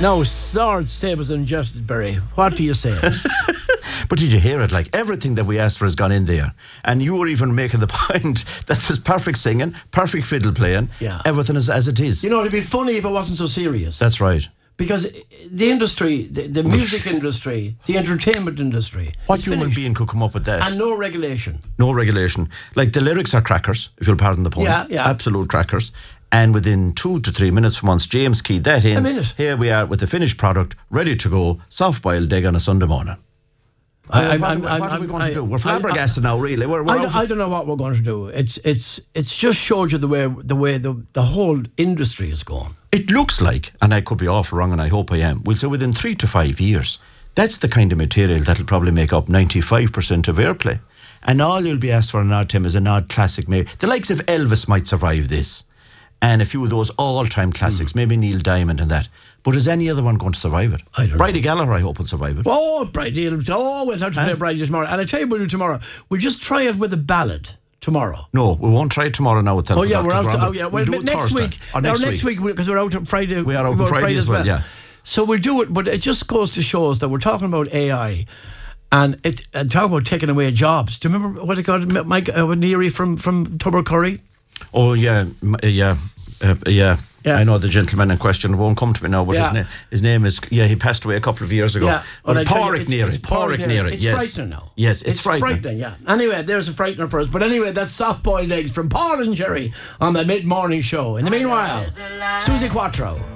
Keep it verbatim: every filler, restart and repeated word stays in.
Now, Lord save us and Justice Berry. What do you say? But did you hear it? Like, everything that we asked for has gone in there. And you were even making the point that there's perfect singing, perfect fiddle playing. Yeah. Everything is as it is. You know, it'd be funny if it wasn't so serious. That's right. Because the industry, the, the music industry, the entertainment industry. What is human finished. being could come up with that? And no regulation. No regulation. Like, the lyrics are crackers, if you'll pardon the pun. Yeah, yeah. Absolute crackers. And within two to three minutes, once James keyed that in, A minute. here we are with the finished product, ready to go, soft-boiled egg on a Sunday morning. I, Uh, I'm, what I'm, what I'm, are we going I, to do? We're I- flabbergasted now, really. We're, we're I, out I of- don't know what we're going to do. It's it's it's just showed you the way the way the, the whole industry is going. It looks like, and I could be awful wrong, and I hope I am, we'll say within three to five years, that's the kind of material that'll probably make up ninety-five percent of airplay. And all you'll be asked for an odd time is an odd classic. Maybe the likes of Elvis might survive this, and a few of those all-time classics, mm. maybe Neil Diamond and that. But is any other one going to survive it? I don't Bridie know. Gallagher, I hope, will survive it. Oh, Bridie! Oh, we'll have to Huh? play Bridie tomorrow. And I tell you what we'll do tomorrow. We'll just try it with a ballad tomorrow. No, we won't try it tomorrow now with ten Oh yeah, o'clock, we're out. 'cause To, on oh the- yeah. we'll Well, do it next Thursday. week. Or Now, next next week. week because we're out on Friday. We are out on we're Friday as well, yeah. So we'll do it, but it just goes to show us that we're talking about A I, and it's and talk about taking away jobs. Do you remember what it got Mike uh, Neary from from Tubbercurry? Oh yeah, m- uh, yeah, uh, yeah. Yeah. I know the gentleman in question. It won't come to me now, but Yeah. his, na- his name is, yeah, he passed away a couple of years ago. Yeah, But and I tell you, Pádraig it's- Neary. it's Pádraig Neary, It's yes. frightening now. Yes, it's, frightening. yeah. Anyway, there's a frightener for us. But anyway, that's soft-boiled eggs from Paul and Jerry on the mid-morning show. In the meanwhile, Susie Quattro.